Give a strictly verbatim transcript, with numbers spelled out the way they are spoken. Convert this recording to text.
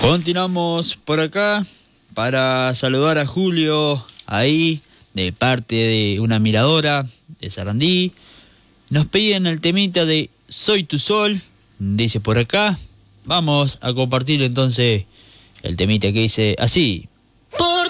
Continuamos por acá para saludar a Julio ahí de parte de una miradora de Sarandí. Nos piden el temita de Soy tu Sol, dice por acá. Vamos a compartir entonces el temita que dice así.